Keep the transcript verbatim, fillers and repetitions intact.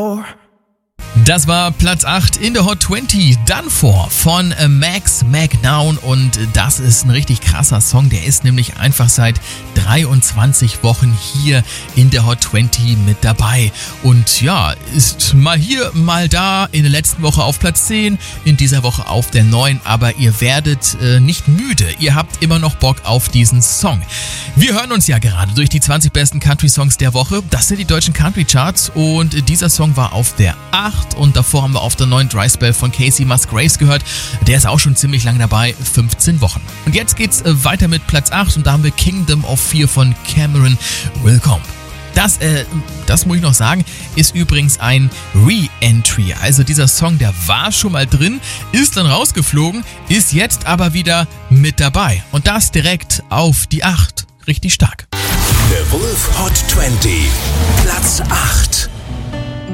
Das war Platz acht in der Hot zwanzig, Done For von Max McNown, und das ist ein richtig krasser Song, der ist nämlich einfach seit dreiundzwanzig Wochen hier in der Hot zwanzig mit dabei und ja, ist mal hier, mal da, in der letzten Woche auf Platz zehn, in dieser Woche auf der neun, aber ihr werdet äh, nicht müde, ihr habt immer noch Bock auf diesen Song. Wir hören uns ja gerade durch die zwanzig besten Country-Songs der Woche, das sind die deutschen Country-Charts, und dieser Song war auf der acht. Und davor haben wir auf der neuen Dry Spell von Casey Musgraves gehört. Der ist auch schon ziemlich lange dabei, fünfzehn Wochen. Und jetzt geht's weiter mit Platz acht und da haben wir Kingdom of Fear von Cameron Willcombe. Das, äh, das muss ich noch sagen, ist übrigens ein Re-Entry. Also dieser Song, der war schon mal drin, ist dann rausgeflogen, ist jetzt aber wieder mit dabei. Und das direkt auf die acht. Richtig stark. The Wolf Hot zwanzig, Platz acht.